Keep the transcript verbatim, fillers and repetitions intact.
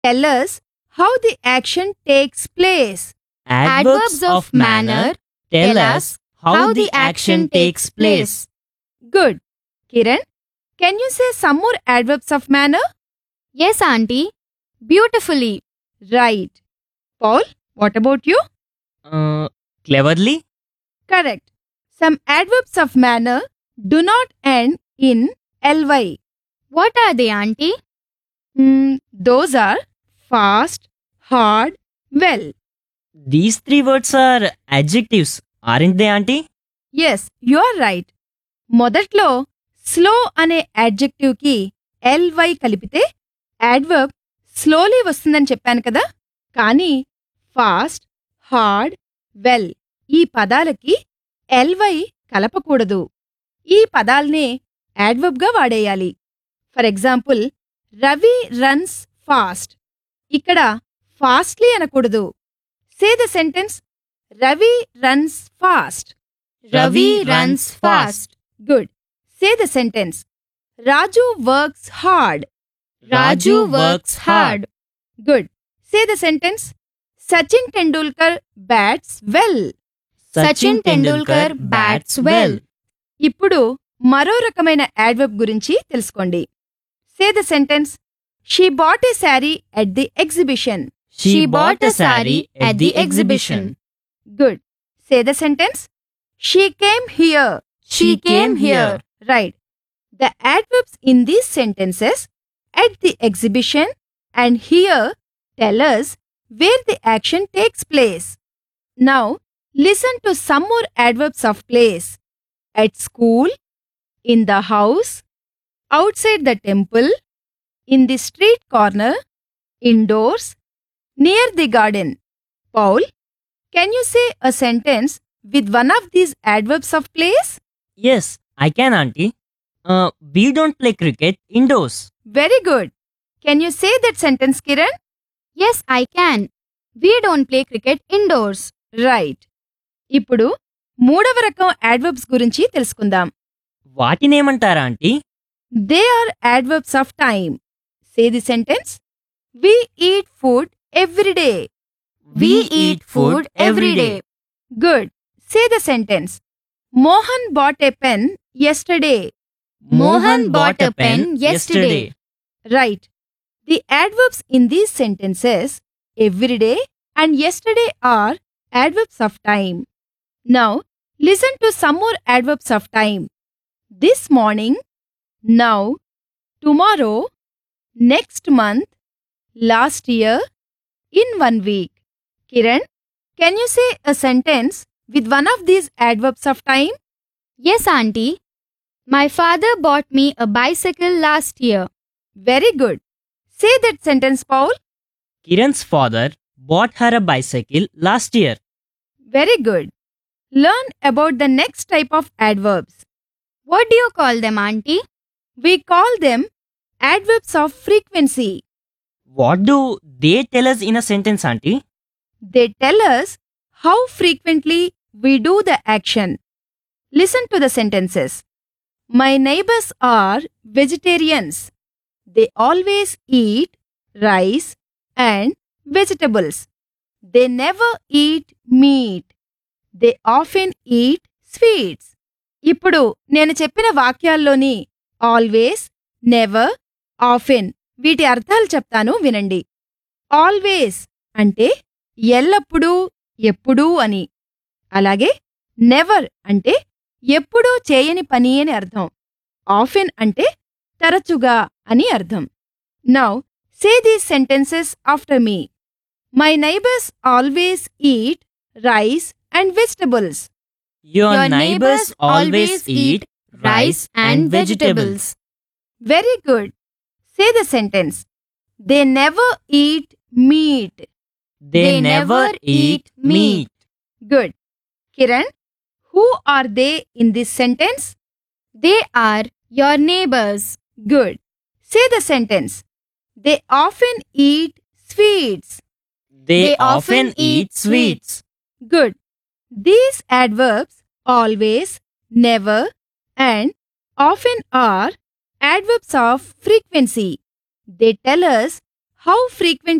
tell us how the action takes place. Adverbs of manner tell us how the action takes place. Good. Kiran, can you say some more adverbs of manner? Yes, Auntie. Beautifully. Right. Paul, what about you? Uh, cleverly? Correct. Some adverbs of manner do not end in ly. What are they, Auntie? Hmm, those are fast, hard, well. These three words are adjectives, aren't they, Auntie? Yes, you are right. మొదట్లో slow అనే adjective కి LY కలిపితే adverb slowly వస్తుందని చెప్పాను కదా. కానీ fast, hard, well ఈ పదాలకి LY కలపకూడదు. ఈ పదాల్నే యాడ్వర్బ్గా వాడేయాలి. For example, Ravi runs fast. ఇక్కడ ఫాస్ట్లీ అనకూడదు. Say the sentence, Ravi runs fast. Ravi runs fast. Good. Say the sentence, Raju works hard. Raju works hard. Good. Say the sentence, Sachin Tendulkar bats well. Sachin Tendulkar bats well. ఇప్పుడు మరో రకమైన adverb గురించి తెలుసుకోండి. Say the sentence, She bought a saree at the exhibition. She bought a saree at the exhibition. Good. Say the sentence, She came here. She came here. Right. The adverbs in these sentences, at the exhibition and here, tell us where the action takes place. Now, listen to some more adverbs of place. At school, in the house, outside the temple, in the street corner, indoors, near the garden. Paul, can you say a sentence with one of these adverbs of place? Yes, I can, Auntie. Uh, we don't play cricket indoors. Very good. Can you say that sentence, Kiran? Yes, I can. We don't play cricket indoors. Right. ఇప్పుడు మూడవ రకం adverbs గురించి తెలుసుకుందాం. వాటినేమంటారా, aunty? They are adverbs of time. Say the sentence, We eat food every day. We eat food every day. Good. Say the sentence, Mohan bought a pen yesterday. Mohan bought a pen yesterday. Right. The adverbs in these sentences, everyday and yesterday, are adverbs of time. Now, listen to some more adverbs of time. This morning, now, tomorrow, next month, last year, in one week. Kiran, can you say a sentence with one of these adverbs of time? Yes, Auntie. My father bought me a bicycle last year. Very good. Say that sentence, Paul. Kiran's father bought her a bicycle last year. Very good. Learn about the next type of adverbs. What do you call them, Auntie? We call them adverbs of frequency. What do they tell us in a sentence, Auntie? They tell us how frequently we do the action. Listen to the sentences. My neighbors are vegetarians. They always eat rice and vegetables. They never eat meat. They often eat sweets. ఇప్పుడు నేను చెప్పిన వాక్యాల్లోని always, never, often వీటి అర్థాలు చెప్తాను వినండి. Always అంటే ఎల్లప్పుడూ, ఎప్పుడూ అని. అలాగే నెవర్ అంటే ఎప్పుడూ చేయని పని అని అర్థం. ఆఫెన్ అంటే తరచుగా అని అర్థం. Now say these sentences after me. My neighbours always eat rice and vegetables. Your, Your neighbors always eat rice and vegetables. Very good. Say the sentence, they never eat meat. They, they never eat meat. Good. Kiran, who are they in this sentence? They are your neighbors. Good. Say the sentence, they often eat sweets. They, they often eat sweets. Good. These adverbs, always, never, and often, are adverbs of frequency. They tell us How frequent